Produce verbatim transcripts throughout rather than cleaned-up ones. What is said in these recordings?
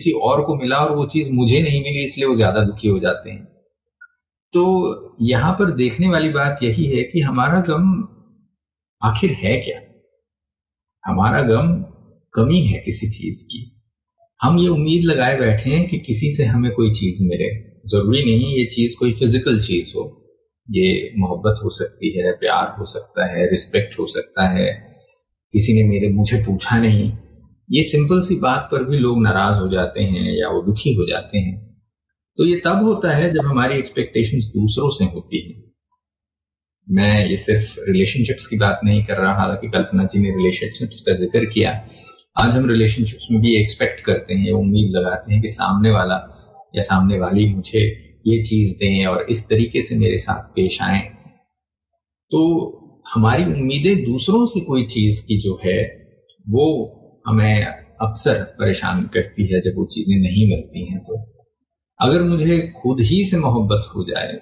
किसी और को मिला और वो चीज मुझे नहीं मिली इसलिए वो ज्यादा दुखी हो जाते हैं। तो यहाँ पर देखने वाली बात यही है कि हमारा गम आखिर है क्या? हमारा गम कमी है किसी चीज की। हम ये उम्मीद लगाए बैठे हैं कि किसी से हमें कोई चीज मिले। जरूरी नहीं ये चीज कोई फिजिकल चीज हो, ये मोहब्बत हो सकती है, प्यार हो सकता है, रिस्पेक्ट हो सकता है, किसी ने मेरे मुझे पूछा नहीं। ये सिंपल सी बात पर भी लोग नाराज हो जाते हैं या वो दुखी हो जाते हैं। तो ये तब होता है जब हमारी एक्सपेक्टेशंस दूसरों से होती है। मैं ये सिर्फ रिलेशनशिप्स की बात नहीं कर रहा, हालांकि कल्पना जी ने रिलेशनशिप्स का जिक्र किया। आज हम रिलेशनशिप्स में भी एक्सपेक्ट करते हैं, उम्मीद लगाते हैं कि सामने वाला या सामने वाली मुझे ये चीज दें और इस तरीके से मेरे साथ पेश आए। तो हमारी उम्मीदें दूसरों से कोई चीज की जो है वो हमें अक्सर परेशान करती है जब वो चीजें नहीं मिलती हैं। तो अगर मुझे खुद ही से मोहब्बत हो जाए,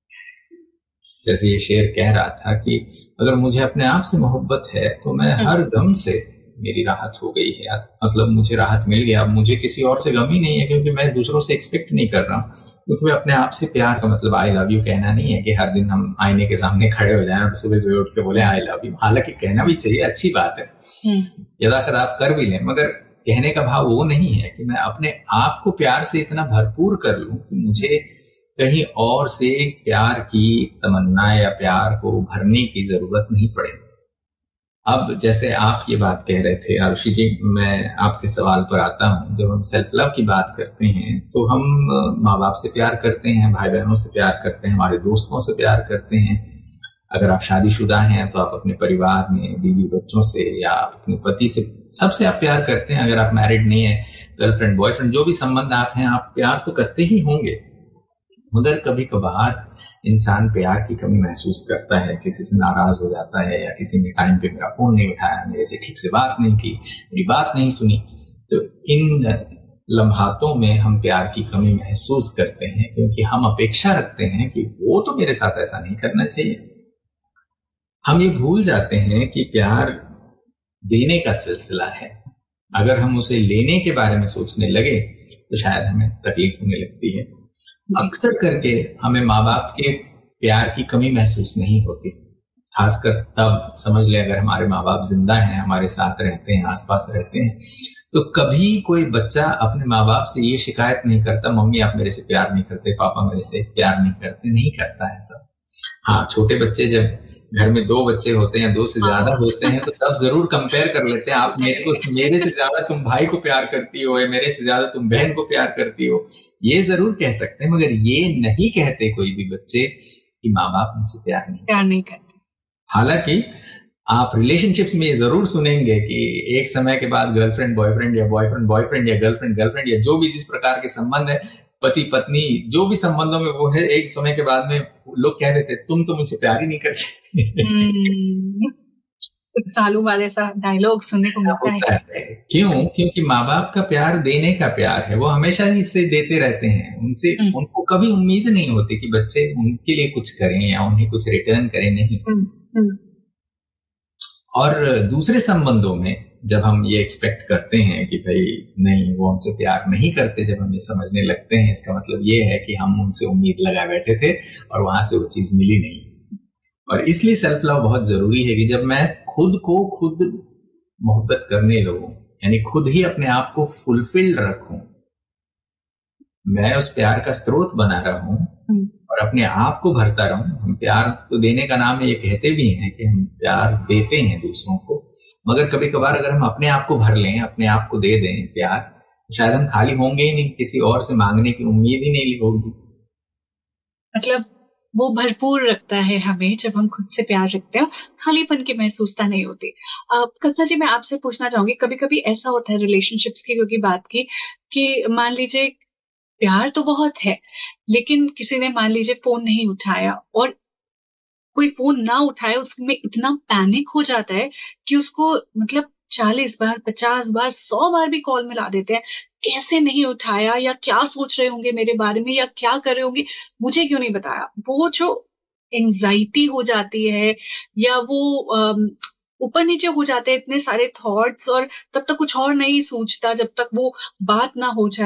जैसे ये शेर कह रहा था कि अगर मुझे अपने आप से मोहब्बत है तो मैं हर गम से मेरी राहत हो गई है, मतलब मुझे राहत मिल गया। अब मुझे किसी और से गम ही नहीं है, क्योंकि मैं दूसरों से एक्सपेक्ट नहीं कर रहा हूँ। क्योंकि मैं अपने आप से प्यार का मतलब आई लव यू कहना नहीं है कि हर दिन हम आईने के सामने खड़े हो जाएं और सुबह सुबह उठ के बोले आई लव यू। हालांकि कहना भी चाहिए, अच्छी बात है, यदा कदा आप कर भी लें, मगर कहने का भाव वो नहीं है कि मैं अपने आप को प्यार से इतना भरपूर कर लूं कि मुझे कहीं और से प्यार की तमन्ना या प्यार को भरने की जरूरत नहीं पड़े। अब जैसे आप ये बात कह रहे थे आरुषि जी, मैं आपके सवाल पर आता हूँ। जब हम सेल्फ लव की बात करते हैं तो हम माँ बाप से प्यार करते हैं, भाई बहनों से प्यार करते हैं, हमारे दोस्तों से प्यार करते हैं। अगर आप शादीशुदा हैं तो आप अपने परिवार में बीवी बच्चों से या अपने पति से, सबसे आप प्यार करते हैं। अगर आप मैरिड नहीं है, गर्लफ्रेंड बॉयफ्रेंड जो भी संबंध आप हैं, आप प्यार तो करते ही होंगे। मगर कभी कभार इंसान प्यार की कमी महसूस करता है, किसी से नाराज हो जाता है या किसी ने टाइम पे मेरा फोन नहीं उठाया, मेरे से ठीक से बात नहीं की, मेरी बात नहीं सुनी। तो इन लम्हातों में हम प्यार की कमी महसूस करते हैं, क्योंकि हम अपेक्षा रखते हैं कि वो तो मेरे साथ ऐसा नहीं करना चाहिए। हम ये भूल जाते हैं कि प्यार देने का सिलसिला है। अगर हम उसे लेने के बारे में सोचने लगे तो शायद हमें तकलीफ होने लगती है। अक्सर करके हमें माँ बाप के प्यार की कमी महसूस नहीं होती, खासकर तब समझ ले अगर हमारे माँ बाप जिंदा हैं, हमारे साथ रहते हैं, आसपास रहते हैं। तो कभी कोई बच्चा अपने माँ बाप से ये शिकायत नहीं करता, मम्मी आप मेरे से प्यार नहीं करते, पापा मेरे से प्यार नहीं करते, नहीं करता है सब। हाँ, छोटे बच्चे जब घर में दो बच्चे होते हैं, दो से ज्यादा होते हैं, तो तब जरूर कंपेयर कर लेते हैं, आप मेरे को मेरे से ज्यादा तुम भाई को प्यार करती हो, मेरे से ज्यादा तुम बहन को प्यार करती हो, ये जरूर कह सकते हैं। मगर ये नहीं कहते कोई भी बच्चे कि माँ बाप उनसे प्यार नहीं प्यार नहीं करते। हालांकि आप रिलेशनशिप्स में जरूर सुनेंगे कि एक समय के बाद गर्लफ्रेंड बॉयफ्रेंड या बॉयफ्रेंड बॉयफ्रेंड या गर्लफ्रेंड गर्लफ्रेंड या जो भी जिस प्रकार के संबंध है, पति पत्नी जो भी संबंधों में वो है, एक समय के बाद में लोग कह देते तुम तो मुझसे प्यार ही नहीं करते। सालों बाद ऐसा डायलॉग सुनने को मिलता है। है क्यों? क्योंकि माँ बाप का प्यार देने का प्यार है, वो हमेशा ही इससे देते रहते हैं। उनसे उनको कभी उम्मीद नहीं होती कि बच्चे उनके लिए कुछ करें या उन्हें कुछ रिटर्न करें, नहीं। और दूसरे संबंधों में जब हम ये एक्सपेक्ट करते हैं कि भाई नहीं वो हमसे प्यार नहीं करते, जब हम ये समझने लगते हैं, इसका मतलब ये है कि हम उनसे उम्मीद लगा बैठे थे और वहां से वो चीज मिली नहीं। और इसलिए सेल्फ लव बहुत जरूरी है कि जब मैं खुद को खुद मोहब्बत करने लगूं, यानी खुद ही अपने आप को फुलफिल्ड रखूं, मैं उस प्यार का स्रोत बना रहा हूं और अपने आप को भरता रहूं। हम प्यार तो देने का नाम ये कहते भी हैं कि हम प्यार देते हैं दूसरों को, मगर कभी कभार अगर हम अपने आप को भर लें, अपने आप को दे दें प्यार, तो शायद हम खाली होंगे ही नहीं, किसी और से मांगने की उम्मीद ही नहीं होगी। मतलब वो भरपूर रखता है हमें जब हम खुद से प्यार रखते हैं, खालीपन की महसूसता नहीं होती। कल्पना जी, मैं आपसे पूछना चाहूंगी, कभी कभी ऐसा होता है रिलेशनशिप्स की क्योंकि बात की कि मान लीजिए प्यार तो बहुत है, लेकिन किसी ने मान लीजिए फोन नहीं उठाया और कोई फोन ना उठाए उसमें इतना पैनिक हो जाता है कि उसको मतलब चालीस बार, पचास बार, सौ बार भी कॉल मिला देते हैं, कैसे नहीं उठाया, या क्या सोच रहे होंगे मेरे बारे में, या क्या कर रहे होंगे, मुझे क्यों नहीं बताया। वो जो एंजाइटी हो जाती है या वो ऊपर नीचे हो जाते हैं इतने सारे थॉट्स, और तब तक कुछ और नहीं सोचता जब तक वो बात ना हो जाए।